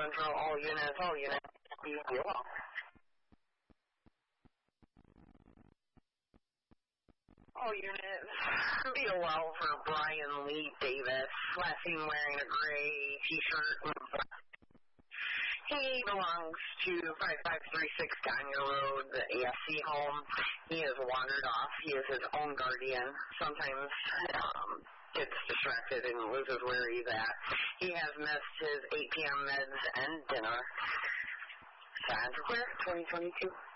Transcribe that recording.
Central, all units. You're welcome. All units, be a well for Brian Lee Davis, last seen wearing a gray t-shirt. He belongs to 5536 Ganya Road, the AFC home. He has wandered off. He is his own guardian. Sometimes gets distracted and loses where he's at. He has missed his 8 p.m. meds and dinner. Signs are clear, 2022.